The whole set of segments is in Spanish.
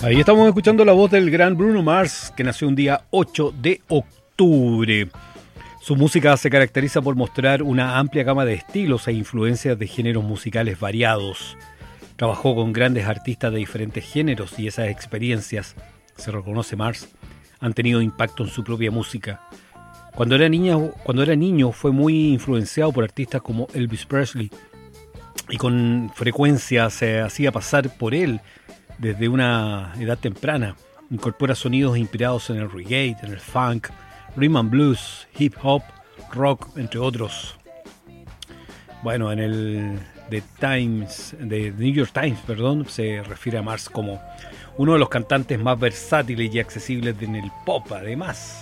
Ahí estamos escuchando la voz del gran Bruno Mars, que nació un día 8 de octubre. Su música se caracteriza por mostrar una amplia gama de estilos e influencias de géneros musicales variados. Trabajó con grandes artistas de diferentes géneros y esas experiencias, se reconoce Mars, han tenido impacto en su propia música. Cuando era niño fue muy influenciado por artistas como Elvis Presley y con frecuencia se hacía pasar por él desde una edad temprana. Incorpora sonidos inspirados en el reggae, en el funk, rhythm and blues, hip hop, rock, entre otros. Bueno, en el The New York Times, se refiere a Mars como uno de los cantantes más versátiles y accesibles en el pop, además.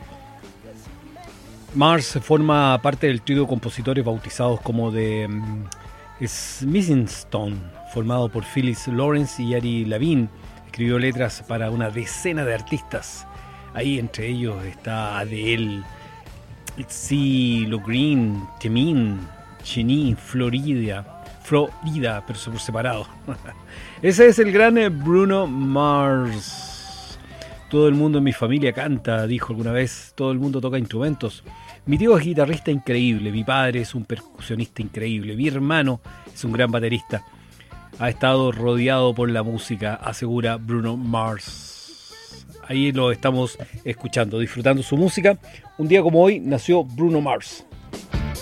Mars forma parte del trío de compositores bautizados como The Smithing Stone, formado por Phyllis Lawrence y Ari Lavigne. Escribió letras para una decena de artistas. Ahí entre ellos está Adele, Itzy Logreen, Temin, Chení, Florida, pero por separado. Ese es el gran Bruno Mars. Todo el mundo en mi familia canta, dijo alguna vez. Todo el mundo toca instrumentos. Mi tío es guitarrista increíble, mi padre es un percusionista increíble, mi hermano es un gran baterista. Ha estado rodeado por la música, asegura Bruno Mars. Ahí lo estamos escuchando, disfrutando su música. Un día como hoy nació Bruno Mars.